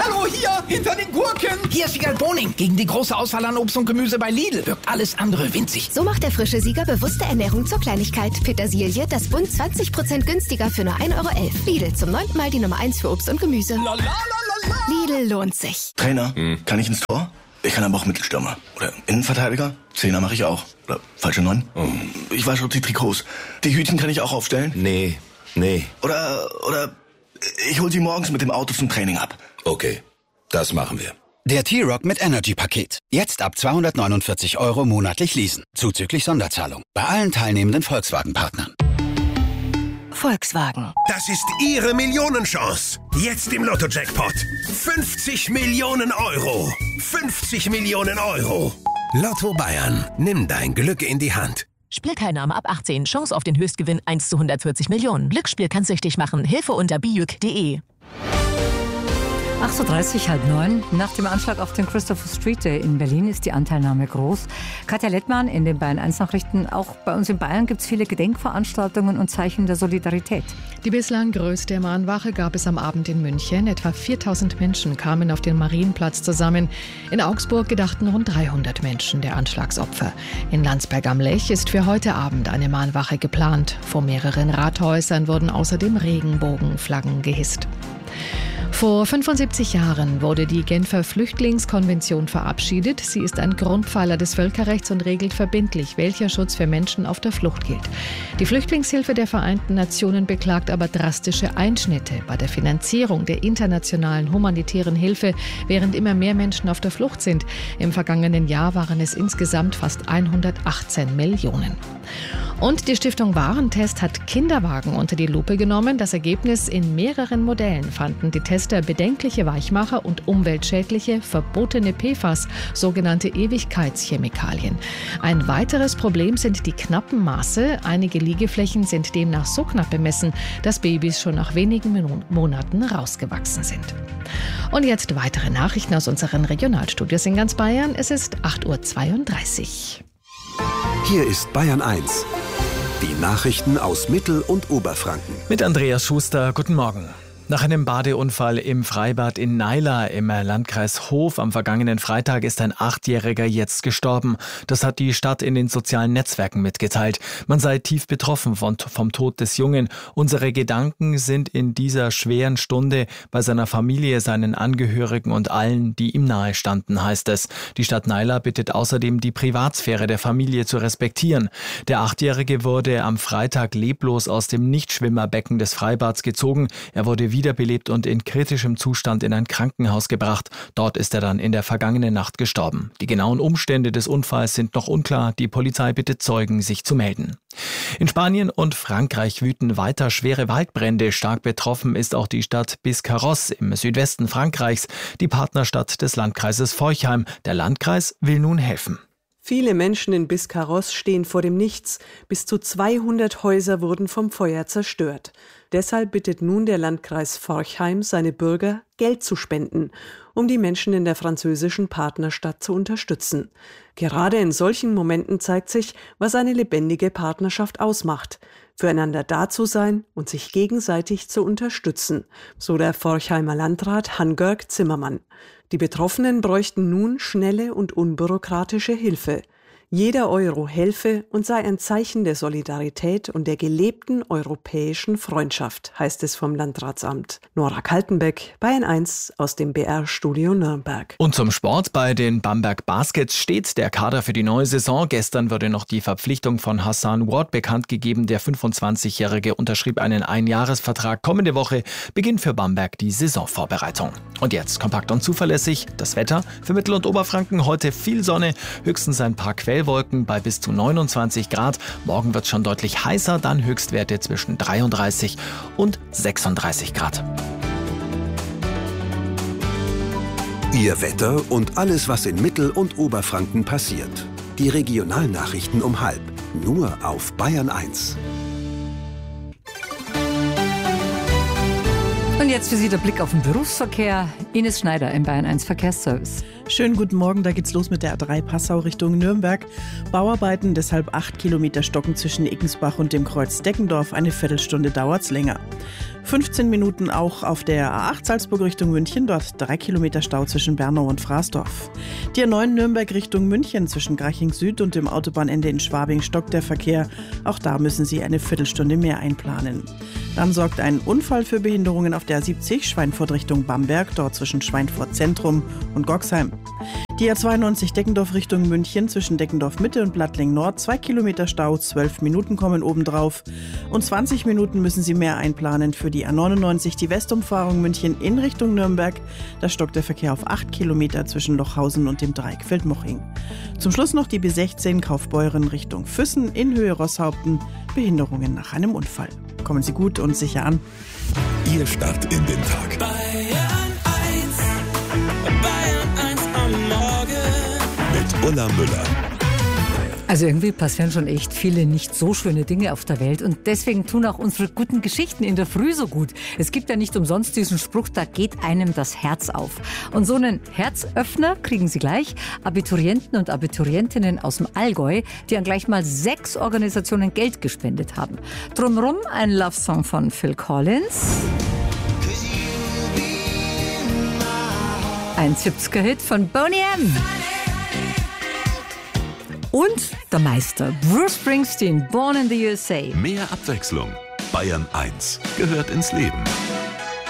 Hallo, hier, hinter den Gurken. Hier ist Wiegald Boning. Gegen die große Auswahl an Obst und Gemüse bei Lidl wirkt alles andere winzig. So macht der frische Sieger bewusste Ernährung zur Kleinigkeit. Petersilie, das Bund 20% günstiger für nur 1,11 €. Lidl, zum 9. Mal die Nummer 1 für Obst und Gemüse. Lidl lohnt sich. Trainer, kann ich ins Tor? Ich kann aber auch Mittelstürmer. Oder Innenverteidiger? Zehner mache ich auch. Oder falsche 9? Ich wasche auch die Trikots. Die Hütchen kann ich auch aufstellen? Nee. Oder ich hol sie morgens mit dem Auto zum Training ab. Okay, das machen wir. Der T-Rock mit Energy-Paket. Jetzt ab 249 € monatlich leasen. Zuzüglich Sonderzahlung. Bei allen teilnehmenden Volkswagen-Partnern. Volkswagen. Das ist Ihre Millionenchance. Jetzt im Lotto-Jackpot. 50 Millionen Euro. 50 Millionen Euro. Lotto Bayern. Nimm dein Glück in die Hand. Spielteilnahme ab 18. Chance auf den Höchstgewinn 1 zu 140 Millionen. Glücksspiel kann süchtig machen. Hilfe unter bijuk.de. 8.30 Uhr, 8:30. Nach dem Anschlag auf den Christopher Street Day in Berlin ist die Anteilnahme groß. Katja Lettmann in den Bayern 1 Nachrichten. Auch bei uns in Bayern gibt es viele Gedenkveranstaltungen und Zeichen der Solidarität. Die bislang größte Mahnwache gab es am Abend in München. Etwa 4.000 Menschen kamen auf den Marienplatz zusammen. In Augsburg gedachten rund 300 Menschen der Anschlagsopfer. In Landsberg am Lech ist für heute Abend eine Mahnwache geplant. Vor mehreren Rathäusern wurden außerdem Regenbogenflaggen gehisst. Vor 75 Jahren wurde die Genfer Flüchtlingskonvention verabschiedet. Sie ist ein Grundpfeiler des Völkerrechts und regelt verbindlich, welcher Schutz für Menschen auf der Flucht gilt. Die Flüchtlingshilfe der Vereinten Nationen beklagt aber drastische Einschnitte bei der Finanzierung der internationalen humanitären Hilfe, während immer mehr Menschen auf der Flucht sind. Im vergangenen Jahr waren es insgesamt fast 118 Millionen. Und die Stiftung Warentest hat Kinderwagen unter die Lupe genommen. Das Ergebnis: in mehreren Modellen fanden die Tester bedenkliche Weichmacher und umweltschädliche, verbotene PFAS, sogenannte Ewigkeitschemikalien. Ein weiteres Problem sind die knappen Maße. Einige Liegeflächen sind demnach so knapp bemessen, dass Babys schon nach wenigen Monaten rausgewachsen sind. Und jetzt weitere Nachrichten aus unseren Regionalstudios in ganz Bayern. Es ist 8.32 Uhr. Hier ist Bayern 1. Die Nachrichten aus Mittel- und Oberfranken. Mit Andreas Schuster, guten Morgen. Nach einem Badeunfall im Freibad in Naila im Landkreis Hof am vergangenen Freitag ist ein 8-Jähriger jetzt gestorben. Das hat die Stadt in den sozialen Netzwerken mitgeteilt. Man sei tief betroffen vom Tod des Jungen. Unsere Gedanken sind in dieser schweren Stunde bei seiner Familie, seinen Angehörigen und allen, die ihm nahe standen, heißt es. Die Stadt Naila bittet außerdem, die Privatsphäre der Familie zu respektieren. Der 8-Jährige wurde am Freitag leblos aus dem Nichtschwimmerbecken des Freibads gezogen. Er wurde wiederbelebt und in kritischem Zustand in ein Krankenhaus gebracht. Dort ist er dann in der vergangenen Nacht gestorben. Die genauen Umstände des Unfalls sind noch unklar. Die Polizei bittet Zeugen, sich zu melden. In Spanien und Frankreich wüten weiter schwere Waldbrände. Stark betroffen ist auch die Stadt Biscarrosse im Südwesten Frankreichs, die Partnerstadt des Landkreises Forchheim. Der Landkreis will nun helfen. Viele Menschen in Biscarrosse stehen vor dem Nichts. Bis zu 200 Häuser wurden vom Feuer zerstört. Deshalb bittet nun der Landkreis Forchheim seine Bürger, Geld zu spenden, um die Menschen in der französischen Partnerstadt zu unterstützen. Gerade in solchen Momenten zeigt sich, was eine lebendige Partnerschaft ausmacht. Füreinander da zu sein und sich gegenseitig zu unterstützen, so der Forchheimer Landrat Hans-Georg Zimmermann. Die Betroffenen bräuchten nun schnelle und unbürokratische Hilfe. Jeder Euro helfe und sei ein Zeichen der Solidarität und der gelebten europäischen Freundschaft, heißt es vom Landratsamt. Nora Kaltenbeck, Bayern 1 aus dem BR-Studio Nürnberg. Und zum Sport: bei den Bamberg Baskets steht der Kader für die neue Saison. Gestern wurde noch die Verpflichtung von Hassan Ward bekannt gegeben. Der 25-Jährige unterschrieb einen Einjahresvertrag. Kommende Woche beginnt für Bamberg die Saisonvorbereitung. Und jetzt kompakt und zuverlässig das Wetter für Mittel- und Oberfranken. Heute viel Sonne, höchstens ein paar Quellwolken bei bis zu 29 Grad. Morgen wird es schon deutlich heißer, dann Höchstwerte zwischen 33 und 36 Grad. Ihr Wetter und alles, was in Mittel- und Oberfranken passiert. Die Regionalnachrichten um 12:30. Nur auf Bayern 1. Und jetzt für Sie der Blick auf den Berufsverkehr. Ines Schneider im Bayern 1 Verkehrsservice. Schönen guten Morgen, da geht's los mit der A3 Passau Richtung Nürnberg. Bauarbeiten, deshalb 8 Kilometer Stocken zwischen Eckensbach und dem Kreuz Deckendorf. Eine Viertelstunde dauert's länger. 15 Minuten auch auf der A8 Salzburg Richtung München, dort 3 Kilometer Stau zwischen Bernau und Fraßdorf. Die A9 Nürnberg Richtung München, zwischen Garching Süd und dem Autobahnende in Schwabing stockt der Verkehr. Auch da müssen Sie eine Viertelstunde mehr einplanen. Dann sorgt ein Unfall für Behinderungen auf der A70 Schweinfurt Richtung Bamberg, dort zwischen Schweinfurt Zentrum und Goxheim. Die A92 Deckendorf Richtung München, zwischen Deckendorf Mitte und Blattling Nord, 2 Kilometer Stau, 12 Minuten kommen obendrauf. Und 20 Minuten müssen Sie mehr einplanen für die A99, die Westumfahrung München in Richtung Nürnberg. Da stockt der Verkehr auf 8 Kilometer zwischen Lochhausen und dem Dreieck Feldmoching. Zum Schluss noch die B16 Kaufbeuren Richtung Füssen in Höhe Rosshaupten. Behinderungen nach einem Unfall. Kommen Sie gut und sicher an. Ihr Start in den Tag. Bayern 1 am Morgen. Mit Ulla Müller. Also irgendwie passieren schon echt viele nicht so schöne Dinge auf der Welt und deswegen tun auch unsere guten Geschichten in der Früh so gut. Es gibt ja nicht umsonst diesen Spruch, da geht einem das Herz auf. Und so einen Herzöffner kriegen Sie gleich. Abiturienten und Abiturientinnen aus dem Allgäu, die an gleich mal 6 Organisationen Geld gespendet haben. Drumherum ein Love-Song von Phil Collins. Ein 70er-Hit von Boney M. Und der Meister, Bruce Springsteen, Born in the USA. Mehr Abwechslung. Bayern 1 gehört ins Leben.